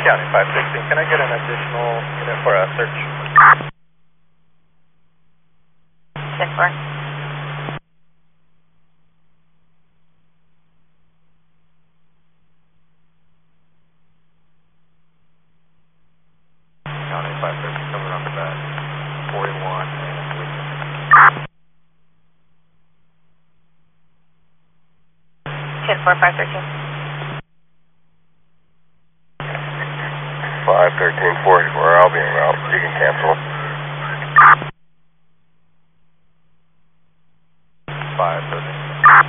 County 516, can I get an additional unit for a search? 10-4. County 513 coming off the back, 41 and 10-4, 513. 513, 44, I'll be en route. You can cancel.